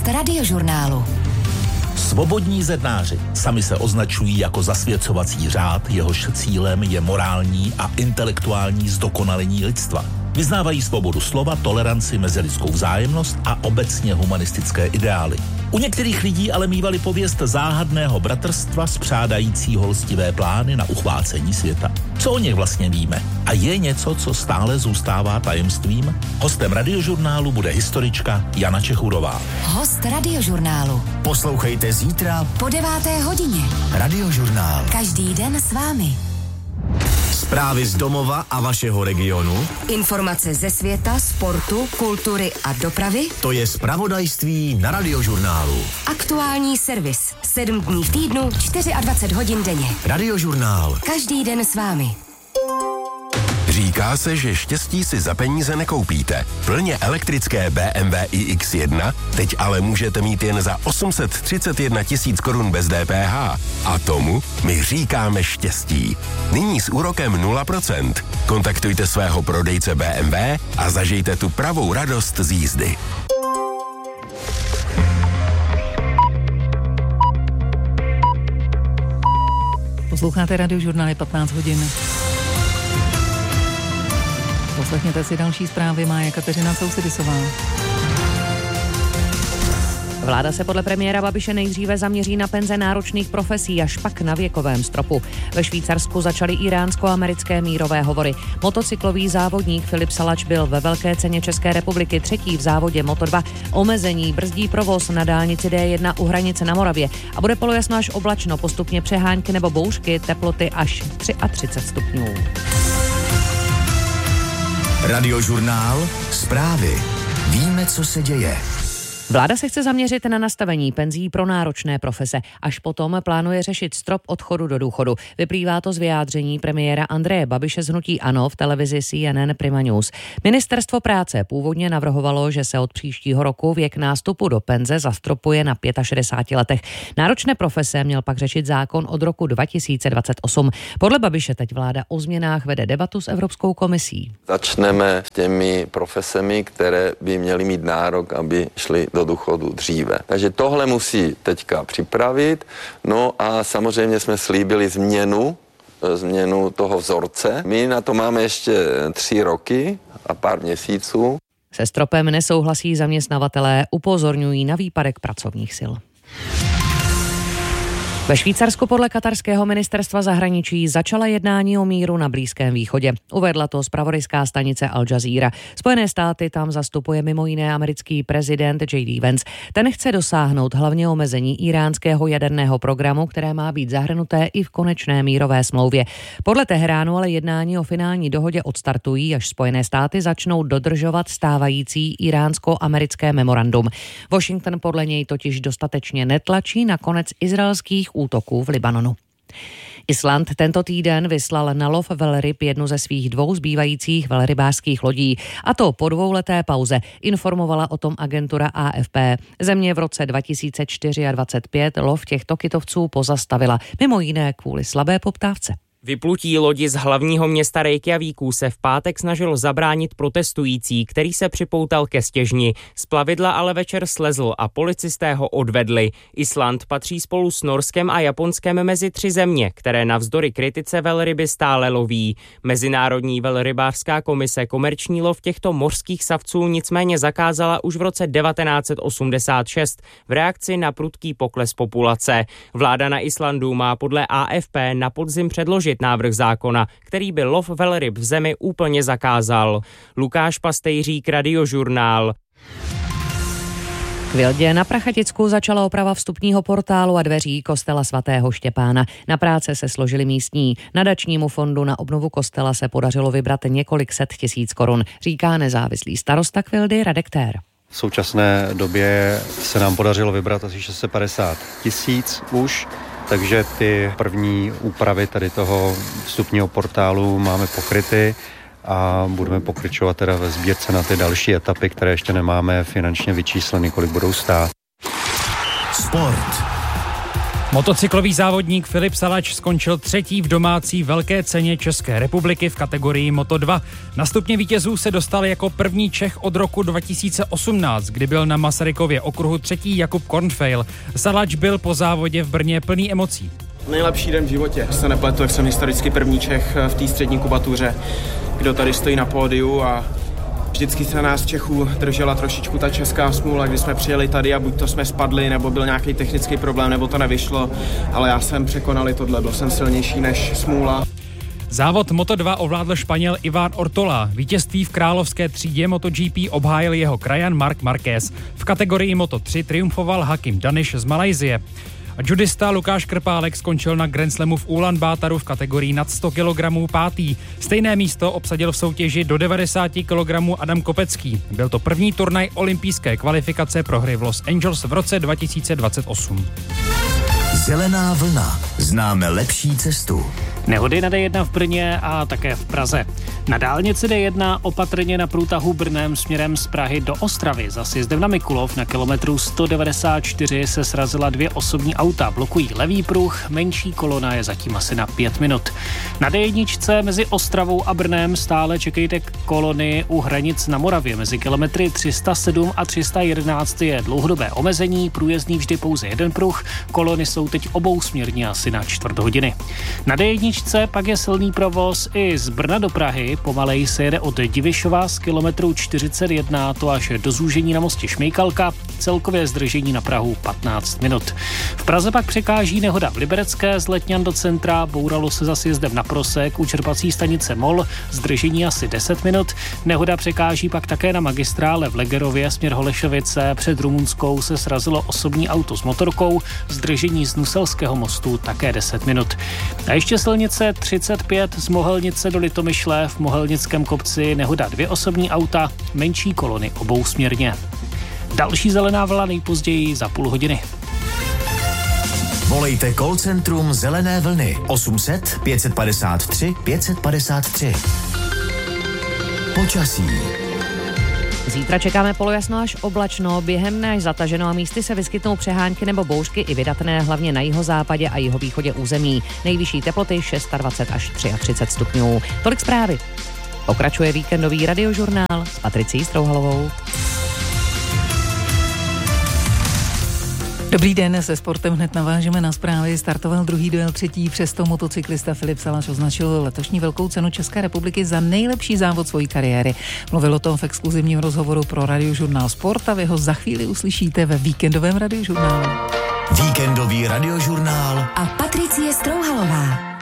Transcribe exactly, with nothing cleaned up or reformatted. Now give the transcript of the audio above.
Host Radiožurnálu. Svobodní zednáři sami se označují jako zasvěcovací řád, jehož cílem je morální a intelektuální zdokonalení lidstva. Vyznávají svobodu slova, toleranci, mezilidskou vzájemnost a obecně humanistické ideály. U některých lidí ale mívali pověst záhadného bratrstva spřádajícího lstivé plány na uchvácení světa. Co o nich vlastně víme? A je něco, co stále zůstává tajemstvím? Hostem Radiožurnálu bude historička Jana Čechurová. Host Radiožurnálu. Poslouchejte zítra po deváté hodině. Radiožurnál. Každý den s vámi. Zprávy z domova a vašeho regionu. Informace ze světa, sportu, kultury a dopravy. To je zpravodajství na Radiožurnálu. Aktuální servis. Sedm dní v týdnu, dvacet čtyři hodin denně. Radiožurnál. Každý den s vámi. Říká se, že štěstí si za peníze nekoupíte. Plně elektrické bé em vé i iks jedna teď ale můžete mít jen za osm set třicet jedna tisíc korun bez dé pé há. A tomu my říkáme štěstí. Nyní s úrokem nula procent. Kontaktujte svého prodejce bé em vé a zažijte tu pravou radost z jízdy. Posloucháte Radiožurnály, patnáct hodin. Poslechněte si další zprávy, má Kateřina Sousedisová. Vláda se podle premiéra Babiše nejdříve zaměří na penze náročných profesí, až pak na věkovém stropu. Ve Švýcarsku začaly iránsko-americké mírové hovory. Motocyklový závodník Filip Salač byl ve velké ceně České republiky třetí v závodě Moto dva. Omezení brzdí provoz na dálnici dé jedna u hranice na Moravě a bude polojasno až oblačno, postupně přehánky nebo bouřky, teploty až třicet tři stupňů. Radiožurnál. Zprávy. Víme, co se děje. Vláda se chce zaměřit na nastavení penzí pro náročné profese. Až potom plánuje řešit strop odchodu do důchodu. Vyplývá to z vyjádření premiéra Andreje Babiše z hnutí ANO v televizi C N N Prima News. Ministerstvo práce původně navrhovalo, že se od příštího roku věk nástupu do penze zastropuje na šedesáti pěti letech. Náročné profese měl pak řešit zákon od roku dva tisíce dvacet osm. Podle Babiše teď vláda o změnách vede debatu s Evropskou komisí. Začneme s těmi profesemi, které by měly mít nárok, aby šly do důchodu dříve. Takže tohle musí teďka připravit. No a samozřejmě jsme slíbili změnu, změnu toho vzorce. My na to máme ještě tři roky a pár měsíců. Se stropem nesouhlasí zaměstnavatelé, upozorňují na výpadek pracovních sil. Ve Švýcarsku podle katarského ministerstva zahraničí začala jednání o míru na Blízkém východě. Uvedla to zpravodajská stanice Al Jazeera. Spojené státy tam zastupuje mimo jiné americký prezident J D Vance. Ten chce dosáhnout hlavně omezení iránského jaderného programu, které má být zahrnuté i v konečné mírové smlouvě. Podle Teheránu ale jednání o finální dohodě odstartují, až Spojené státy začnou dodržovat stávající iránsko-americké memorandum. Washington podle něj totiž dostatečně netlačí na konec izraelských útoků v Libanonu. Island tento týden vyslal na lov velryb jednu ze svých dvou zbývajících velrybářských lodí. A to po dvouleté pauze, informovala o tom agentura A F P. Země v roce dva tisíce dvacet čtyři lov těchto kytovců pozastavila, mimo jiné kvůli slabé poptávce. Vyplutí lodi z hlavního města Reykjavíku se v pátek snažil zabránit protestující, který se připoutal ke stěžni. Z plavidla ale večer slezl a policisté ho odvedli. Island patří spolu s Norskem a Japonskem mezi tři země, které navzdory kritice velryby stále loví. Mezinárodní velrybářská komise komerční lov těchto mořských savců nicméně zakázala už v roce devatenáct set osmdesát šest v reakci na prudký pokles populace. Vláda na Islandu má podle A F P na podzim předložit návrh zákona, který by lov velryb v zemi úplně zakázal. Lukáš Pastejřík, Radiožurnál. V Vildě na Prachaticku začala oprava vstupního portálu a dveří kostela svatého Štěpána. Na práce se složili místní. Nadačnímu fondu na obnovu kostela se podařilo vybrat několik set tisíc korun, říká nezávislý starosta Kvildy Radek Tér. V současné době se nám podařilo vybrat asi šest set padesát tisíc už, takže ty první úpravy tady toho vstupního portálu máme pokryty a budeme pokračovat teda ve sbírce na ty další etapy, které ještě nemáme finančně vyčísleny, kolik budou stát. Sport. Motocyklový závodník Filip Salač skončil třetí v domácí velké ceně České republiky v kategorii Moto dva. Na stupně vítězů se dostal jako první Čech od roku dva tisíce osmnáct, kdy byl na Masarykově okruhu třetí Jakub Kornfeil. Salač byl po závodě v Brně plný emocí. Nejlepší den v životě. Se nepletu, jak jsem historicky první Čech v té střední kubatuře, kdo tady stojí na pódiu a vždycky se nás Čechů držela trošičku ta česká smůla, kdy jsme přijeli tady a buď to jsme spadli, nebo byl nějaký technický problém, nebo to nevyšlo, ale já jsem překonal i tohle, byl jsem silnější než smůla. Závod Moto dva ovládl Španěl Iván Ortola. Vítězství v královské třídě MotoGP obhájil jeho krajan Marc Marquez. V kategorii Moto tři triumfoval Hakim Daniš z Malajsie. Judista Lukáš Krpálek skončil na Grand Slamu v Ulan Bátaru v kategorii nad sto kilogramů pátý. Stejné místo obsadil v soutěži do devadesát kilogramů Adam Kopecký. Byl to první turnaj olympijské kvalifikace pro hry v Los Angeles v roce dva tisíce dvacet osm. Zelená vlna. Známe lepší cestu. Nehody na D jedna v Brně a také v Praze. Na dálnici D jedna opatrně na průtahu Brnem směrem z Prahy do Ostravy. Za sjezdem na Mikulov na kilometru sto devadesát čtyři se srazila dvě osobní auta. Blokují levý pruh, menší kolona je zatím asi na pět minut. Na D jedna mezi Ostravou a Brnem stále čekejte kolony u hranic na Moravě. Mezi kilometry tři sta sedm a tři sta jedenáct je dlouhodobé omezení, průjezdný vždy pouze jeden pruh. Kolony jsou teď obousměrně asi na čtvrt hodiny. Na D jedna pak je silný provoz i z Brna do Prahy. Pomalej se jede od Divišova z kilometru čtyřicet jedna, to až do zúžení na mostě Šmejkalka. Celkově zdržení na Prahu patnáct minut. V Praze pak překáží nehoda v Liberecké z Letňan do centra. Bouralo se za sjezdem na Prosek u čerpací stanice Mol. Zdržení asi deset minut. Nehoda překáží pak také na magistrále v Legerově směr Holešovice. Před Rumunskou se srazilo osobní auto s motorkou. Zdržení z Nuselského mostu také deset minut. A ještě silnice třicet pět z Mohelnice do Litomyšle. V Mohelnickém kopci nehoda dvě osobní auta, menší kolony obousměrně. Další zelená vlna nejpozději za půl hodiny. Volejte call centrum Zelené vlny osm set pět padesát tři pět padesát tři. Počasí. Zítra čekáme polojasno až oblačno, během dne až zataženo a místy se vyskytnou přehánky nebo bouřky i vydatné, hlavně na jihozápadě a jihovýchodě území. Nejvyšší teploty dvacet šest až třicet tři stupňů. Tolik zprávy. Pokračuje víkendový radiožurnál s Patricií Strouhalovou. Dobrý den, se sportem hned navážeme na zprávy. Startoval druhý duel třetí, přesto motocyklista Filip Salač označil letošní velkou cenu České republiky za nejlepší závod své kariéry. Mluvil o tom v exkluzivním rozhovoru pro radiožurnál Sport a vy ho za chvíli uslyšíte ve víkendovém radiožurnálu. Víkendový radiožurnál a Patricie Strouhalová.